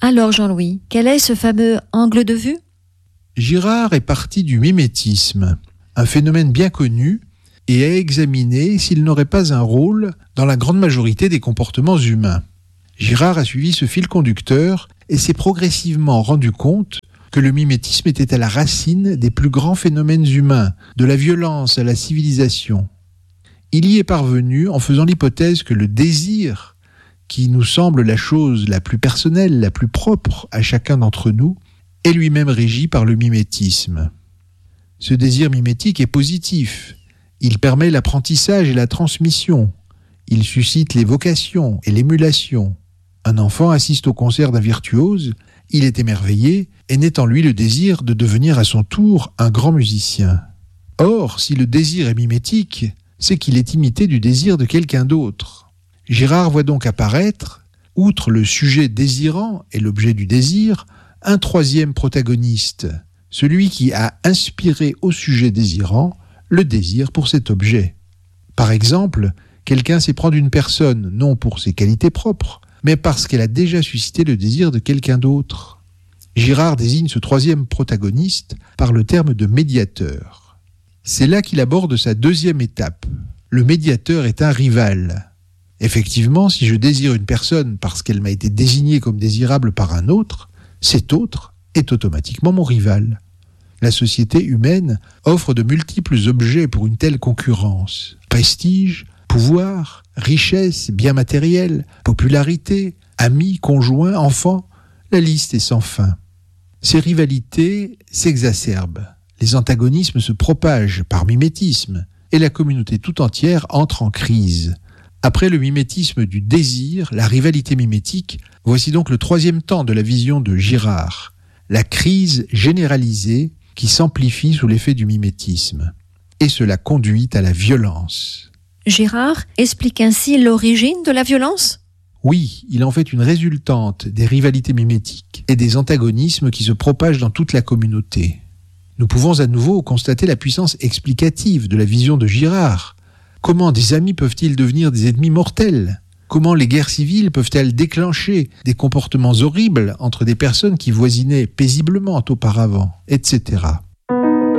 Alors Jean-Louis, quel est ce fameux angle de vue ? Girard est parti du mimétisme, un phénomène bien connu, et a examiné s'il n'aurait pas un rôle dans la grande majorité des comportements humains. Girard a suivi ce fil conducteur et s'est progressivement rendu compte que le mimétisme était à la racine des plus grands phénomènes humains, de la violence à la civilisation. Il y est parvenu en faisant l'hypothèse que le désir, qui nous semble la chose la plus personnelle, la plus propre à chacun d'entre nous, est lui-même régi par le mimétisme. Ce désir mimétique est positif. Il permet l'apprentissage et la transmission. Il suscite l'évocation et l'émulation. Un enfant assiste au concert d'un virtuose, il est émerveillé et naît en lui le désir de devenir à son tour un grand musicien. Or, si le désir est mimétique, c'est qu'il est imité du désir de quelqu'un d'autre. Girard voit donc apparaître, outre le sujet désirant et l'objet du désir, un troisième protagoniste, celui qui a inspiré au sujet désirant le désir pour cet objet. Par exemple, quelqu'un sait prendre une personne, non pour ses qualités propres, mais parce qu'elle a déjà suscité le désir de quelqu'un d'autre. Girard désigne ce troisième protagoniste par le terme de médiateur. C'est là qu'il aborde sa deuxième étape. Le médiateur est un rival. Effectivement, si je désire une personne parce qu'elle m'a été désignée comme désirable par un autre, cet autre est automatiquement mon rival. La société humaine offre de multiples objets pour une telle concurrence. Prestige, pouvoir, richesse, biens matériels, popularité, amis, conjoints, enfants, la liste est sans fin. Ces rivalités s'exacerbent, les antagonismes se propagent par mimétisme et la communauté tout entière entre en crise. Après le mimétisme du désir, la rivalité mimétique, voici donc le troisième temps de la vision de Girard, la crise généralisée qui s'amplifie sous l'effet du mimétisme. Et cela conduit à la violence. Girard explique ainsi l'origine de la violence ? Oui, il en fait une résultante des rivalités mimétiques et des antagonismes qui se propagent dans toute la communauté. Nous pouvons à nouveau constater la puissance explicative de la vision de Girard. Comment des amis peuvent-ils devenir des ennemis mortels ? Comment les guerres civiles peuvent-elles déclencher des comportements horribles entre des personnes qui voisinaient paisiblement auparavant, etc.